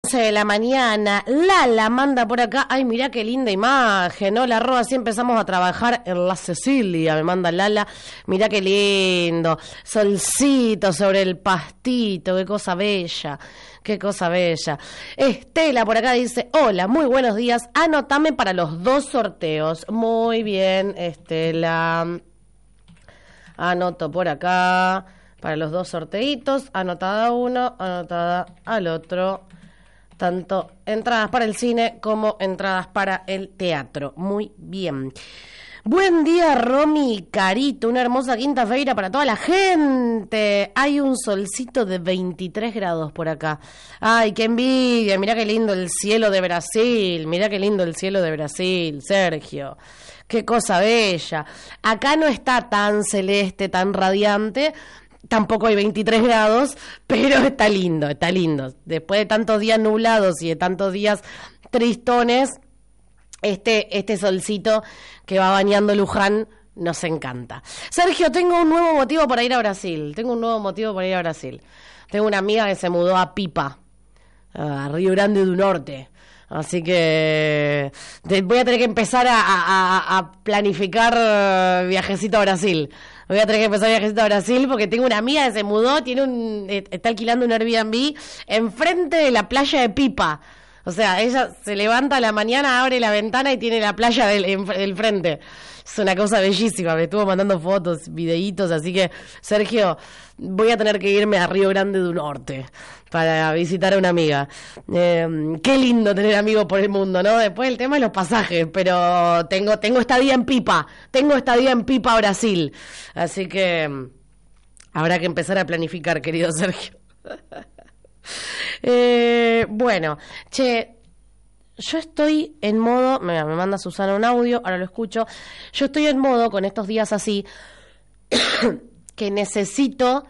de la mañana. Lala manda por acá. Ay, mirá qué linda imagen. Hola, Roa, así empezamos a trabajar en la Cecilia. Me manda Lala. Mirá qué lindo. Solcito sobre el pastito. Qué cosa bella. Qué cosa bella. Estela por acá dice: hola, muy buenos días. Anotame para los 2 sorteos. Muy bien, Estela. Anoto por acá para los 2 sorteitos. Anotada uno, anotada al otro. Tanto entradas para el cine como entradas para el teatro. Muy bien. Buen día, Romy y Carito. Una hermosa quinta feira para toda la gente. Hay un solcito de 23 grados por acá. Ay, qué envidia. Mirá qué lindo el cielo de Brasil. Mirá qué lindo el cielo de Brasil, Sergio. Qué cosa bella. Acá no está tan celeste, tan radiante. Tampoco hay 23 grados, pero está lindo, está lindo. Después de tantos días nublados y de tantos días tristones, este solcito que va bañando Luján nos encanta. Sergio, tengo un nuevo motivo para ir a Brasil. Tengo una amiga que se mudó a Pipa, a Río Grande do Norte. Así que voy a tener que empezar a planificar viajecito a Brasil. Porque tengo una amiga que se mudó, está alquilando un Airbnb enfrente de la playa de Pipa. O sea, ella se levanta a la mañana, abre la ventana y tiene la playa del frente. Es una cosa bellísima, me estuvo mandando fotos, videitos, así que, Sergio, voy a tener que irme a Río Grande do Norte para visitar a una amiga. Qué lindo tener amigos por el mundo, ¿no? Después el tema es los pasajes, pero tengo estadía en Pipa, Brasil. Así que habrá que empezar a planificar, querido Sergio. Bueno, yo estoy en modo, me manda Susana un audio, ahora lo escucho. Yo estoy en modo con estos días así que necesito,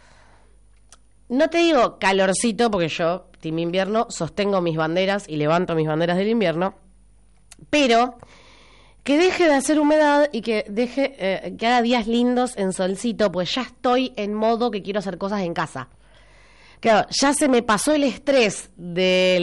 no te digo calorcito, porque yo, team invierno, sostengo mis banderas y levanto mis banderas del invierno, pero que deje de hacer humedad y que deje que haga días lindos en solcito, pues ya estoy en modo que quiero hacer cosas en casa. Claro, ya se me pasó el estrés de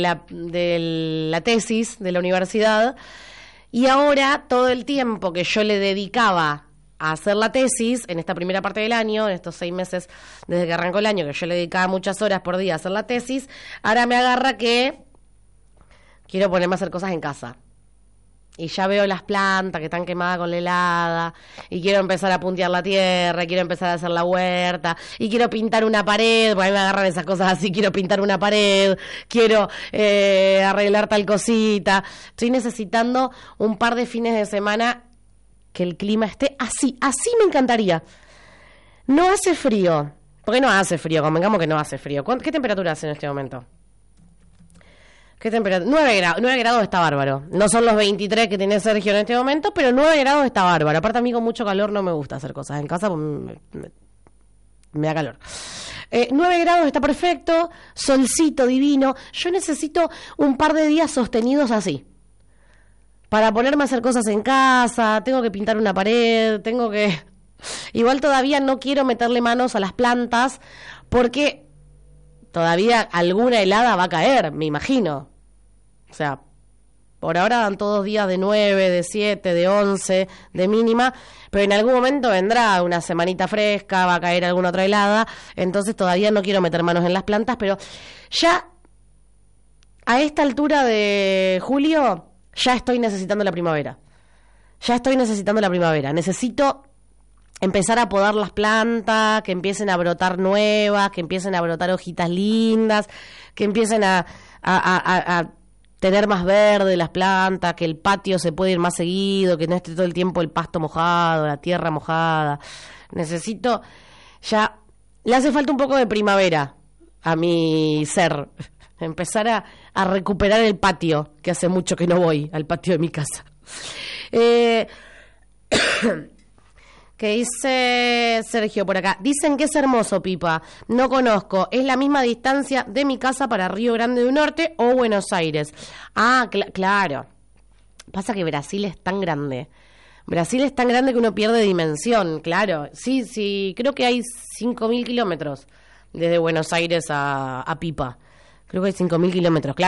la tesis de la universidad y ahora todo el tiempo que yo le dedicaba a hacer la tesis en esta primera parte del año, en estos 6 meses desde que arrancó el año, que yo le dedicaba muchas horas por día a hacer la tesis, ahora me agarra que quiero ponerme a hacer cosas en casa. Y ya veo las plantas que están quemadas con la helada, y quiero empezar a puntear la tierra, quiero empezar a hacer la huerta, y quiero pintar una pared, porque a mí me agarran esas cosas así, quiero pintar una pared, quiero arreglar tal cosita. Estoy necesitando un par de fines de semana que el clima esté así me encantaría. No hace frío, porque no hace frío, convengamos que no hace frío. ¿Qué temperatura hace en este momento? ¿Qué temperatura? 9 grados está bárbaro. No son los 23 que tiene Sergio en este momento, pero 9 grados está bárbaro. Aparte, a mí con mucho calor no me gusta hacer cosas en casa, porque me da calor. 9 grados está perfecto, solcito divino. Yo necesito un par de días sostenidos así, para ponerme a hacer cosas en casa. Tengo que pintar una pared, Igual todavía no quiero meterle manos a las plantas, porque todavía alguna helada va a caer, me imagino. O sea, por ahora dan todos días de 9, de 7, de 11, de mínima, pero en algún momento vendrá una semanita fresca, va a caer alguna otra helada, entonces todavía no quiero meter manos en las plantas, pero ya a esta altura de julio ya estoy necesitando la primavera. Necesito empezar a podar las plantas, que empiecen a brotar nuevas, que empiecen a brotar hojitas lindas, que empiecen a tener más verde las plantas, que el patio se pueda ir más seguido, que no esté todo el tiempo el pasto mojado, la tierra mojada. Necesito ya, le hace falta un poco de primavera a mi ser, empezar a recuperar el patio, que hace mucho que no voy al patio de mi casa. Que dice Sergio por acá, dicen que es hermoso Pipa, no conozco, es la misma distancia de mi casa para Río Grande do Norte o Buenos Aires. Ah, claro, pasa que Brasil es tan grande que uno pierde dimensión, claro, sí, creo que hay 5.000 kilómetros desde Buenos Aires a Pipa, creo que hay 5.000 kilómetros, claro.